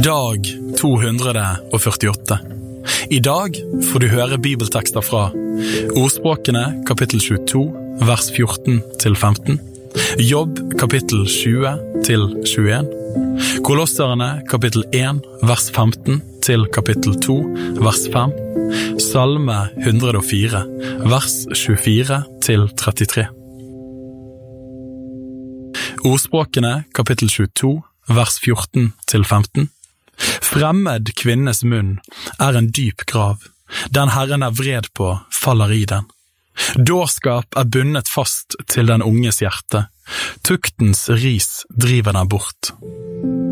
Dag 248. I dag får du høre bibeltekster fra Ordspråkene kapittel 22, vers 14-15, Jobb kapittel 20 til 21, Kolosserne kapittel 1, vers 15 til kapittel 2, vers 5, Salme 104, vers 24 til 33. Ordspråkene kapittel 22, vers 14-15. Fremmed kvinnes munn en dyp grav. Den Herren vred på, faller i den. Dårskap bundet fast til den unges hjerte. Tuktens ris driver den bort.